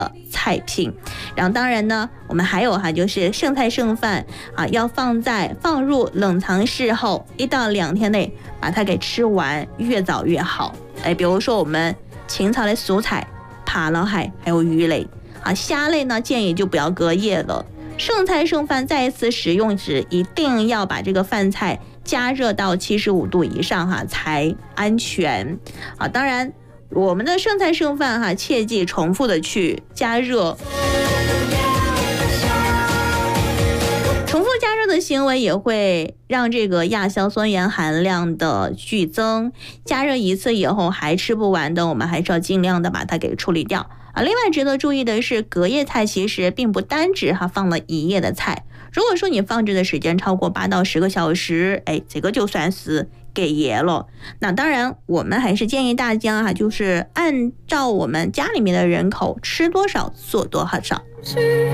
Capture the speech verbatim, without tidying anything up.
菜品。然后当然呢，我们还有哈，就是剩菜剩饭啊，要放在放入冷藏室后一到两天内把它给吃完，越早越好。哎，比如说我们清炒的蔬菜、扒捞海还有鱼类啊，虾类呢建议就不要隔夜了。剩菜剩饭再一次使用时，一定要把这个饭菜加热到七十五度以上哈，才安全啊。当然，我们的剩菜剩饭哈，切记重复的去加热。重复加热的行为也会让这个亚硝酸盐含量的剧增。加热一次以后还吃不完的，我们还是要尽量的把它给处理掉啊。另外值得注意的是，隔夜菜其实并不单指哈放了一夜的菜。如果说你放置的时间超过八到十个小时，哎，这个就算是给爷了。那当然，我们还是建议大家哈，就是按照我们家里面的人口吃多少做多少。